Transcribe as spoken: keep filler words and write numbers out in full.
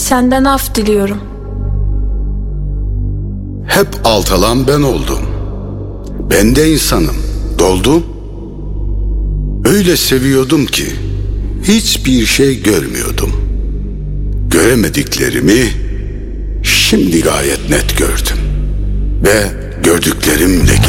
Senden af diliyorum. Hep altalan ben oldum. Ben de insanım, doldum. Öyle seviyordum ki hiçbir şey görmüyordum. Göremediklerimi şimdi gayet net gördüm. Ve gördüklerimle